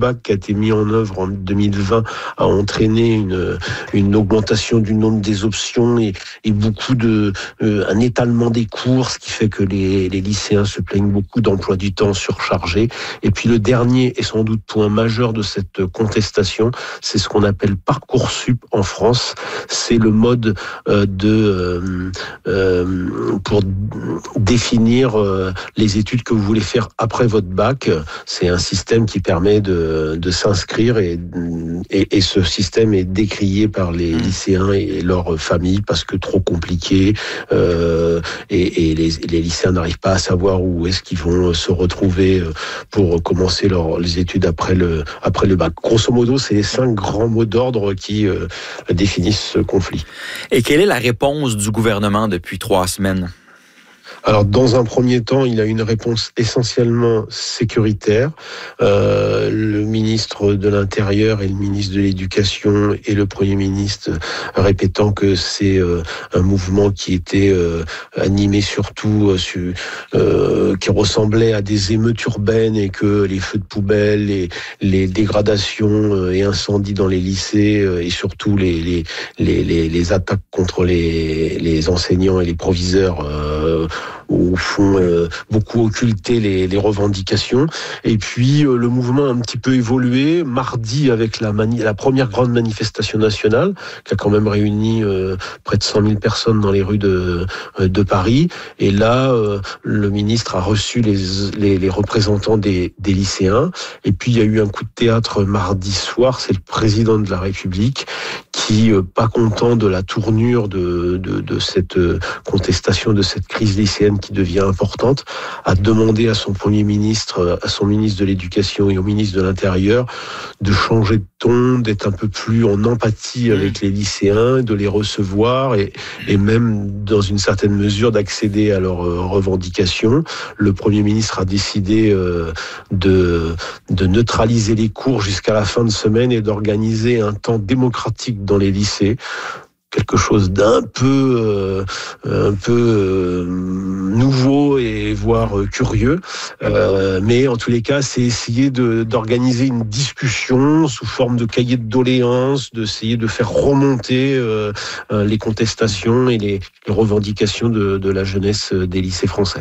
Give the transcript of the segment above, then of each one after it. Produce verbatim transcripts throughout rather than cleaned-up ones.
bac qui a été mis en œuvre en deux mille vingt a entraîné une, une augmentation du nombre des options et, et beaucoup de, euh, un étalement des cours, ce qui fait que les, les lycéens se plaignent beaucoup d'emploi du temps surchargé. Et puis le dernier et sans doute point majeur de cette contestation, c'est ce qu'on appelle Parcoursup en France. C'est le mode euh, de euh, euh, pour définir euh, les études que vous voulez faire après votre bac. C'est un système qui permet de, de s'inscrire et, et, et ce système est décrié par les mmh. lycéens et leurs familles parce que trop compliqué euh, et, et les, les lycéens n'arrivent pas à savoir où est-ce qu'ils vont se retrouver pour commencer leur, les études après le, après le bac. Grosso modo, c'est les cinq grands mots d'ordre qui euh, définissent ce conflit. Et quelle est la réponse du gouvernement depuis trois semaines? Alors, dans un premier temps, il a une réponse essentiellement sécuritaire. Euh, le ministre de l'Intérieur et le ministre de l'Éducation et le Premier ministre répétant que c'est euh, un mouvement qui était euh, animé surtout, euh, sur, euh, qui ressemblait à des émeutes urbaines et que les feux de poubelle, les, les dégradations euh, et incendies dans les lycées euh, et surtout les, les, les, les, les attaques contre les, les enseignants et les proviseurs euh, au fond euh, beaucoup occulter les, les revendications. Et puis euh, le mouvement a un petit peu évolué mardi avec la, mani- la première grande manifestation nationale qui a quand même réuni euh, près de cent mille personnes dans les rues de, de Paris. Et là, euh, le ministre a reçu les, les, les représentants des, des lycéens. Et puis il y a eu un coup de théâtre mardi soir. C'est le président de la République qui, euh, pas content de la tournure de, de, de cette euh, contestation, de cette crise lycéenne qui devient importante, a demandé à son Premier ministre, à son ministre de l'Éducation et au ministre de l'Intérieur de changer de ton, d'être un peu plus en empathie avec les lycéens, de les recevoir et, et même, dans une certaine mesure, d'accéder à leurs revendications. Le Premier ministre a décidé euh, de, de neutraliser les cours jusqu'à la fin de semaine et d'organiser un temps démocratique dans les lycées. Quelque chose d'un peu, euh, un peu euh, nouveau et voire curieux, euh, mais en tous les cas, c'est essayer de, d'organiser une discussion sous forme de cahier de doléances, d'essayer de faire remonter euh, les contestations et les, les revendications de, de la jeunesse des lycées français.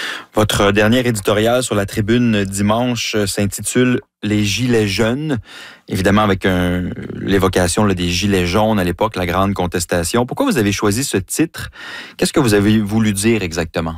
Votre dernier éditorial sur la Tribune dimanche s'intitule « Les gilets jaunes », évidemment avec un, l'évocation là, des gilets jaunes à l'époque, la grande contestation. Pourquoi vous avez choisi ce titre? Qu'est-ce que vous avez voulu dire exactement?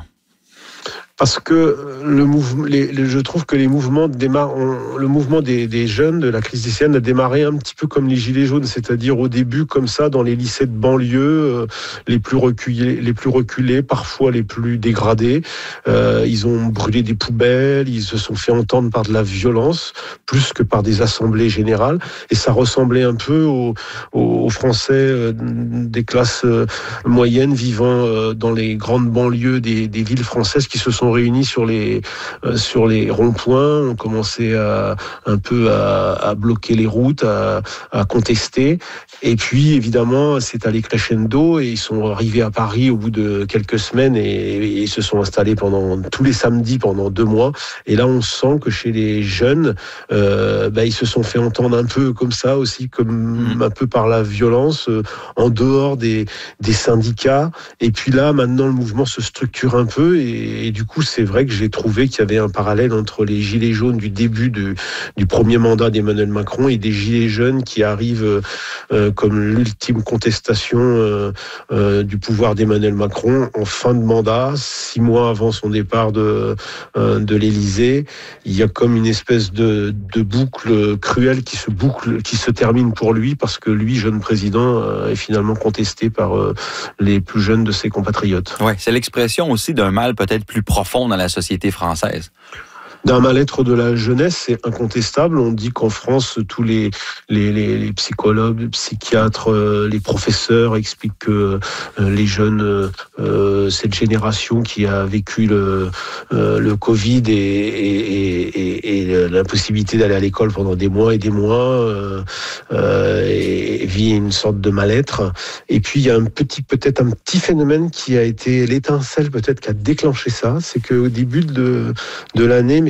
Parce que le mouvement, les, les, je trouve que les mouvements démarrent, on, le mouvement des, des jeunes de la crise lycéenne a démarré un petit peu comme les gilets jaunes, c'est-à-dire au début comme ça dans les lycées de banlieue, euh, les plus reculés, les plus reculés, parfois les plus dégradés. Euh, ils ont brûlé des poubelles, ils se sont fait entendre par de la violence, plus que par des assemblées générales, et ça ressemblait un peu aux, aux Français euh, des classes euh, moyennes vivant euh, dans les grandes banlieues des, des villes françaises qui se sont réunis sur les euh, sur les ronds-points, ont commencé à un peu à, à bloquer les routes, à, à contester. Et puis évidemment, c'est allé crescendo et ils sont arrivés à Paris au bout de quelques semaines et, et ils se sont installés pendant tous les samedis pendant deux mois. Et là, on sent que chez les jeunes, euh, bah, ils se sont fait entendre un peu comme ça aussi, comme un peu par la violence, euh, en dehors des des syndicats. Et puis là, maintenant, le mouvement se structure un peu et, et du coup, c'est vrai que j'ai trouvé qu'il y avait un parallèle entre les gilets jaunes du début de, du premier mandat d'Emmanuel Macron et des gilets jaunes qui arrivent euh, comme l'ultime contestation euh, euh, du pouvoir d'Emmanuel Macron en fin de mandat, six mois avant son départ de, euh, de l'Élysée. Il y a comme une espèce de, de boucle cruelle qui se boucle, qui se termine pour lui parce que lui, jeune président, euh, est finalement contesté par euh, les plus jeunes de ses compatriotes. Ouais, c'est l'expression aussi d'un mal peut-être plus profond dans la société française. D'un mal-être de la jeunesse, c'est incontestable. On dit qu'en France, tous les, les, les, les psychologues, les psychiatres, euh, les professeurs expliquent que euh, les jeunes, euh, cette génération qui a vécu le, euh, le Covid et, et, et, et l'impossibilité d'aller à l'école pendant des mois et des mois, euh, euh, et vit une sorte de mal-être. Et puis, il y a un petit, peut-être un petit phénomène qui a été l'étincelle peut-être qui a déclenché ça. C'est qu'au début de, de l'année, mais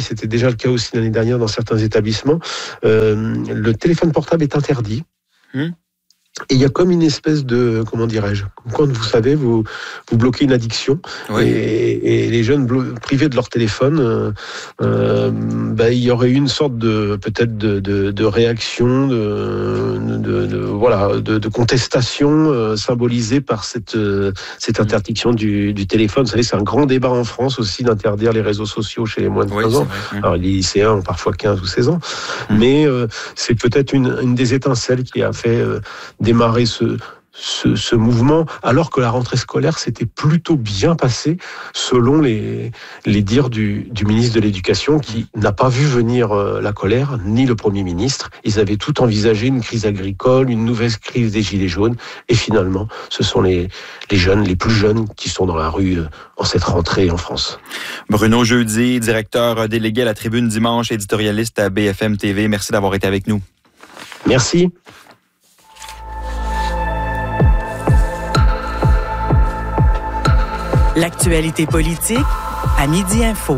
c'était déjà le cas aussi l'année dernière dans certains établissements, euh, le téléphone portable est interdit. Mmh. Et il y a comme une espèce de, comment dirais-je, quand vous savez, vous, vous bloquez une addiction, oui. et, et les jeunes blo- privés de leur téléphone, euh, euh, bah, il y aurait eu une sorte de, peut-être de, de, de réaction, de, de, de voilà, de, de contestation euh, symbolisée par cette, euh, cette interdiction du, du téléphone. Vous savez, c'est un grand débat en France aussi d'interdire les réseaux sociaux chez les moins de treize oui, ans. Vrai, Alors les lycéens ont parfois quinze ou seize ans, mmh. mais euh, c'est peut-être une, une des étincelles qui a fait euh, démarrer ce, ce, ce mouvement, alors que la rentrée scolaire s'était plutôt bien passée, selon les, les dires du, du ministre de l'Éducation, qui n'a pas vu venir euh, la colère, ni le Premier ministre. Ils avaient tout envisagé, une crise agricole, une nouvelle crise des Gilets jaunes, et finalement, ce sont les, les jeunes, les plus jeunes, qui sont dans la rue euh, en cette rentrée en France. Bruno Jeudi, directeur délégué à la Tribune Dimanche, éditorialiste à B F M T V, merci d'avoir été avec nous. Merci. L'actualité politique à Midi Info.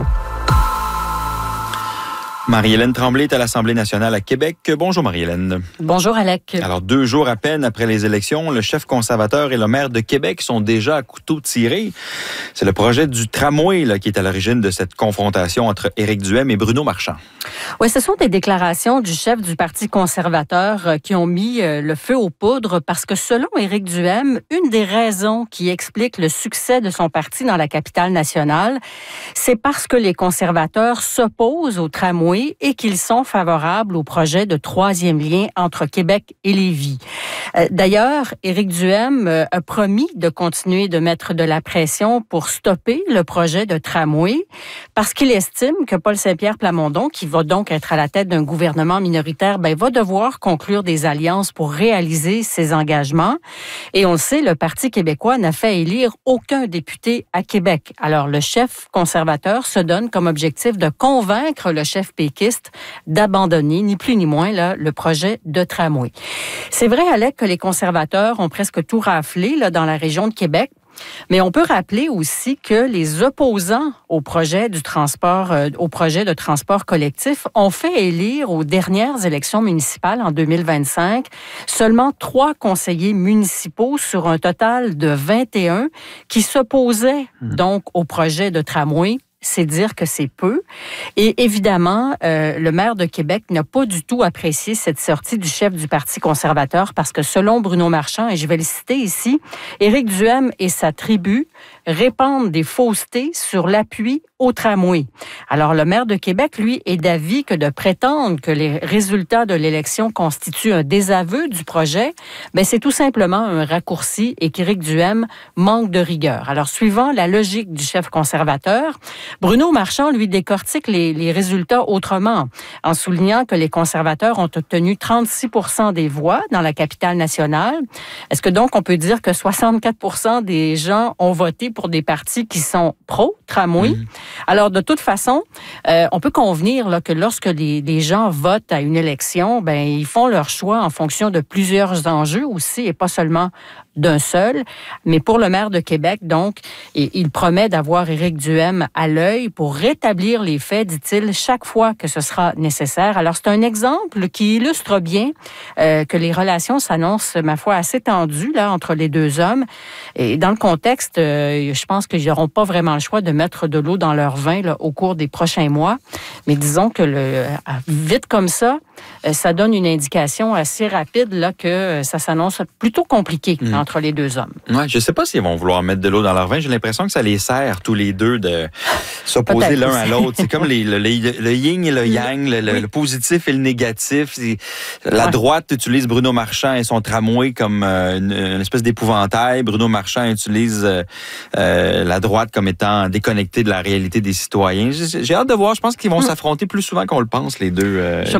Marie-Hélène Tremblay est à l'Assemblée nationale à Québec. Bonjour Marie-Hélène. Bonjour Alec. Alors, deux jours à peine après les élections, le chef conservateur et le maire de Québec sont déjà à couteau tiré. C'est le projet du tramway là, qui est à l'origine de cette confrontation entre Éric Duhaime et Bruno Marchand. Oui, ce sont des déclarations du chef du Parti conservateur euh, qui ont mis euh, le feu aux poudres parce que selon Éric Duhaime, une des raisons qui explique le succès de son parti dans la capitale nationale, c'est parce que les conservateurs s'opposent au tramway et qu'ils sont favorables au projet de troisième lien entre Québec et Lévis. Euh, d'ailleurs, Éric Duhaime euh, a promis de continuer de mettre de la pression pour stopper le projet de tramway parce qu'il estime que Paul Saint-Pierre Plamondon, qui va donc être à la tête d'un gouvernement minoritaire, ben, va devoir conclure des alliances pour réaliser ses engagements. Et on le sait, le Parti québécois n'a fait élire aucun député à Québec. Alors, le chef conservateur se donne comme objectif de convaincre le chef péquiste d'abandonner, ni plus ni moins, là, le projet de tramway. C'est vrai, Alec, que les conservateurs ont presque tout raflé là, dans la région de Québec. Mais on peut rappeler aussi que les opposants au projet du transport, euh, au projet de transport collectif ont fait élire aux dernières élections municipales en deux mille vingt-cinq seulement trois conseillers municipaux sur un total de vingt et un qui s'opposaient mmh. donc au projet de tramway. C'est dire que c'est peu. Et évidemment, euh, le maire de Québec n'a pas du tout apprécié cette sortie du chef du Parti conservateur parce que selon Bruno Marchand, et je vais le citer ici, Éric Duhaime et sa tribu répandent des faussetés sur l'appui au tramway. Alors, le maire de Québec, lui, est d'avis que de prétendre que les résultats de l'élection constituent un désaveu du projet, bien, c'est tout simplement un raccourci et qu'Éric Duhaime manque de rigueur. Alors, suivant la logique du chef conservateur, Bruno Marchand, lui, décortique les, les résultats autrement, en soulignant que les conservateurs ont obtenu trente-six pour cent des voix dans la capitale nationale. Est-ce que donc on peut dire que soixante-quatre pour cent des gens ont voté pour des partis qui sont pro-tramway? Mmh. Alors, de toute façon, euh, on peut convenir là, que lorsque les, les gens votent à une élection, ben ils font leur choix en fonction de plusieurs enjeux aussi, et pas seulement d'un seul. Mais pour le maire de Québec, donc, il promet d'avoir Éric Duhaime à l'œil pour rétablir les faits, dit-il, chaque fois que ce sera nécessaire. Alors, c'est un exemple qui illustre bien euh, que les relations s'annoncent, ma foi, assez tendues là, entre les deux hommes. Et dans le contexte, euh, je pense qu'ils n'auront pas vraiment le choix de mettre de l'eau dans leur vin là, au cours des prochains mois. Mais disons que le, vite comme ça, ça donne une indication assez rapide là, que ça s'annonce plutôt compliqué mmh. entre les deux hommes. Ouais, je ne sais pas s'ils vont vouloir mettre de l'eau dans leur vin. J'ai l'impression que ça les sert tous les deux de s'opposer l'un à l'autre. C'est comme les, le, le, le yin et le yang, le, oui. le positif et le négatif. La ouais. droite utilise Bruno Marchand et son tramway comme euh, une, une espèce d'épouvantail. Bruno Marchand utilise euh, euh, la droite comme étant déconnectée de la réalité des citoyens. J'ai, j'ai hâte de voir. Je pense qu'ils vont mmh. s'affronter plus souvent qu'on le pense, les deux, euh, je les pense deux que oui.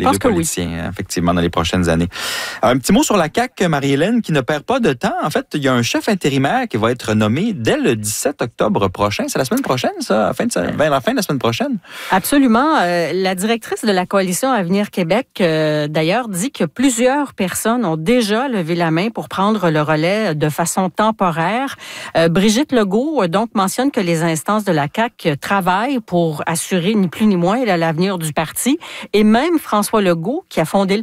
politicien, oui. effectivement, dans les prochaines années. Alors, un petit mot sur la C A Q, Marie-Hélène, qui ne perd pas de temps. En fait, il y a un chef intérimaire qui va être nommé dès le dix-sept octobre prochain. C'est la semaine prochaine, ça? Fin de, vers la fin de la semaine prochaine? Absolument. Euh, la directrice de la Coalition Avenir Québec, euh, d'ailleurs, dit que plusieurs personnes ont déjà levé la main pour prendre le relais de façon temporaire. Euh, Brigitte Legault, donc, mentionne que les instances de la C A Q travaillent pour assurer ni plus ni moins l'avenir du parti. Et même François Legault, qui a fondé le